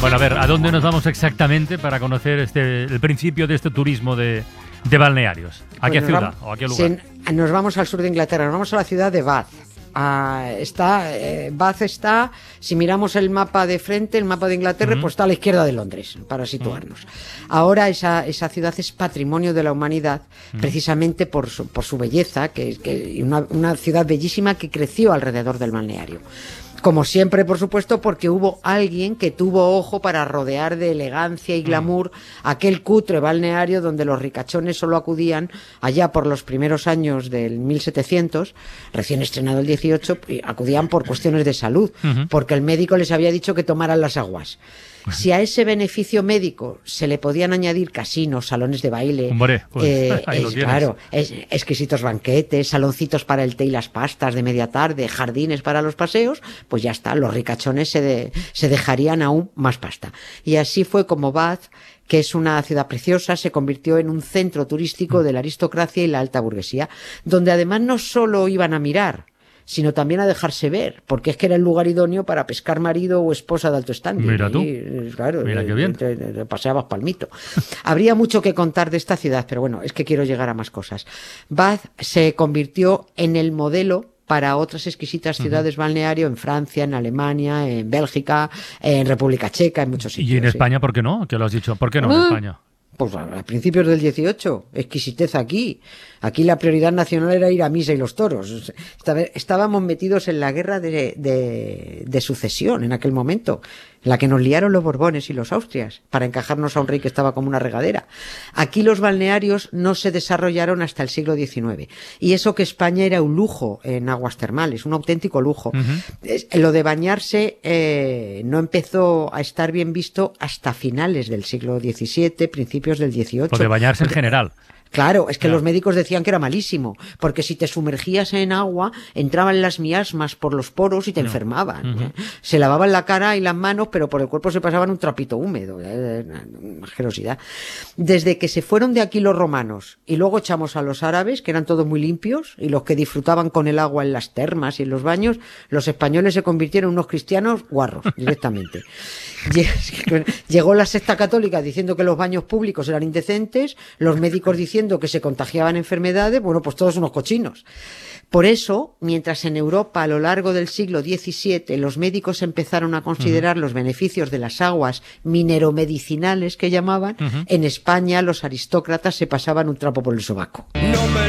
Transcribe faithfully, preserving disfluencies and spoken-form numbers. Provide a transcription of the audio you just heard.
Bueno, a ver, ¿a dónde nos vamos exactamente para conocer este el principio de este turismo de, de balnearios? ¿A Pues qué nos ciudad vamos, o a qué lugar? sí, nos vamos al sur de Inglaterra, nos vamos a la ciudad de Bath. Ah, está, eh, Bath está, si miramos el mapa de frente, el mapa de Inglaterra, uh-huh. pues está a la izquierda de Londres, para situarnos. Uh-huh. Ahora esa, esa ciudad es patrimonio de la humanidad, uh-huh. precisamente por su, por su belleza, que, que una, una ciudad bellísima que creció alrededor del balneario. Como siempre, por supuesto, porque hubo alguien que tuvo ojo para rodear de elegancia y glamour mm. aquel cutre balneario donde los ricachones solo acudían allá por los primeros años del mil setecientos, recién estrenado el dieciocho, acudían por cuestiones de salud, uh-huh. porque el médico les había dicho que tomaran las aguas. Si a ese beneficio médico se le podían añadir casinos, salones de baile, Hombre, pues, eh, ahí es, claro, es, exquisitos banquetes, saloncitos para el té y las pastas de media tarde, jardines para los paseos, pues ya está, los ricachones se, de, se dejarían aún más pasta. Y así fue como Bath, que es una ciudad preciosa, se convirtió en un centro turístico de la aristocracia y la alta burguesía, donde además no solo iban a mirar, sino también a dejarse ver, porque es que era el lugar idóneo para pescar marido o esposa de alto standing. Mira tú, y, claro, mira qué bien. Te, te, te paseabas palmito. Habría mucho que contar de esta ciudad, pero bueno, es que quiero llegar a más cosas. Bath se convirtió en el modelo para otras exquisitas ciudades uh-huh. balneario en Francia, en Alemania, en Bélgica, en República Checa, en muchos sitios. ¿Y en España sí. por qué no? ¿Qué lo has dicho? ¿Por qué no uh, en España? Pues a principios del dieciocho, exquisitez aquí. Aquí la prioridad nacional era ir a misa y los toros. Estábamos metidos en la guerra de, de, de sucesión en aquel momento, en la que nos liaron los Borbones y los Austrias para encajarnos a un rey que estaba como una regadera. Aquí los balnearios no se desarrollaron hasta el siglo diecinueve. Y eso que España era un lujo en aguas termales, un auténtico lujo. Uh-huh. Lo de bañarse eh, no empezó a estar bien visto hasta finales del siglo diecisiete, principios del dieciocho. Lo de bañarse en general. Claro, es que claro. los médicos decían que era malísimo, porque si te sumergías en agua, entraban las miasmas por los poros y te no. enfermaban. Uh-huh. ¿eh? Se lavaban la cara y las manos, pero por el cuerpo se pasaban un trapito húmedo. ¿eh? Una asquerosidad. Desde que se fueron de aquí los romanos y luego echamos a los árabes, que eran todos muy limpios, y los que disfrutaban con el agua en las termas y en los baños, los españoles se convirtieron en unos cristianos guarros, directamente. Llegó la secta católica diciendo que los baños públicos eran indecentes, los médicos diciendo que se contagiaban enfermedades, bueno, pues todos unos cochinos. Por eso, mientras en Europa a lo largo del siglo diecisiete los médicos empezaron a considerar uh-huh. los beneficios de las aguas mineromedicinales que llamaban, uh-huh. en España los aristócratas se pasaban un trapo por el sobaco. No me